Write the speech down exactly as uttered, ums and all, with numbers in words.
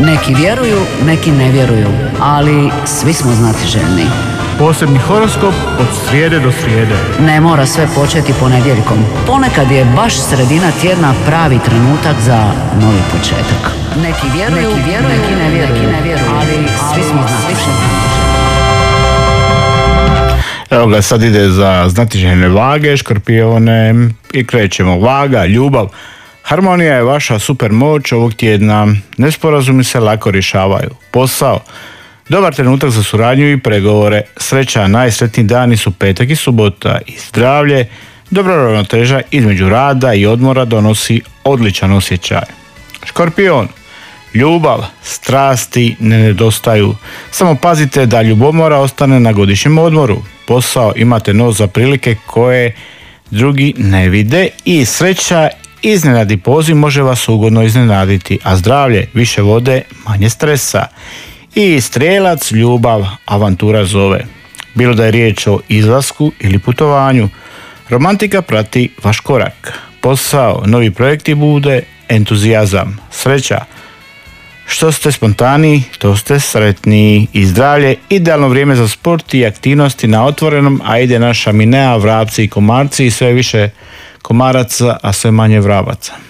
Neki vjeruju, neki ne vjeruju, ali svi smo znatiželjni. Posebni horoskop od srijede do srijede. Ne mora sve početi ponedjeljkom. Ponekad je baš sredina tjedna pravi trenutak za novi početak. Neki vjeruju, neki, vjeruju, neki ne vjeruju, neki ne vjeruju, ali svi smo znatiželjni. Evo ga, sad ide za znatiželjne vage, škorpione i krećemo. Vaga, ljubav. Harmonija je vaša super moć ovog tjedna. Nesporazumi se lako rješavaju. Posao. Dobar trenutak za suradnju i pregovore. Sreća, najsretniji dani su petak i subota. I zdravlje. Dobra ravnoteža između rada i odmora donosi odličan osjećaj. Škorpion. Ljubav, strasti ne nedostaju. Samo pazite da ljubomora ostane na godišnjem odmoru. Posao, imate nos za prilike koje drugi ne vide. I sreća, iznenadi poziv može vas ugodno iznenaditi. A zdravlje, više vode, manje stresa. I strijelac, ljubav, avantura zove. Bilo da je riječ o izlasku ili putovanju. Romantika prati vaš korak. Posao, novi projekti bude, entuzijazam. Sreća, što ste spontaniji, to ste sretniji. I zdravlje, idealno vrijeme za sport i aktivnosti na otvorenom, a ide naša Minea, vrapci i komarci i sve više komaraca, a sve manje vrabaca.